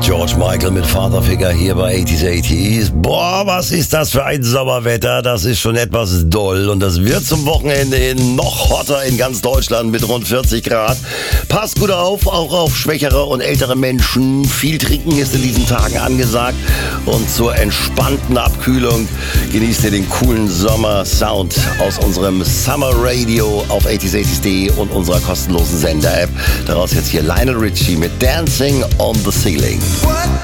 George Michael mit Father Figure hier bei 80s 80s. Boah, was ist das für ein Sommerwetter? Das ist schon etwas doll und das wird zum Wochenende hin noch hotter in ganz Deutschland mit rund 40 Grad. Passt gut auf, auch auf schwächere und ältere Menschen. Viel trinken ist in diesen Tagen angesagt und zur entspannten Abkühlung genießt ihr den coolen Sommer-Sound aus unserem Summer Radio auf 80s80s.de und unserer kostenlosen Sender-App. Daraus jetzt hier Lionel Richie mit Dancing on the Ceiling. What?